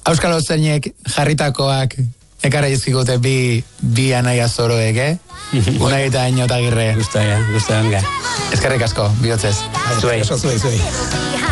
Euskal Ozainek jarritakoak ekarra izkikute bi anaia zoroek, Unai eta Ainot Agirre. Gusta onga. Eskerrik asko, bihotzez. Zuei. Zuei.